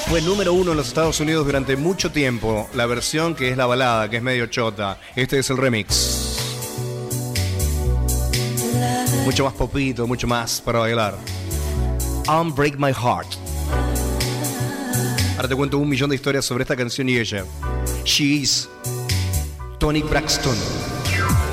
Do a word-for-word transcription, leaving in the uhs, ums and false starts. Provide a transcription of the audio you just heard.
Fue número uno en los Estados Unidos durante mucho tiempo. La versión que es la balada, que es medio chota. Este es el remix. Mucho más popito, mucho más para bailar. Unbreak My Heart. Ahora te cuento un millón de historias sobre esta canción y ella. She is Toni Braxton.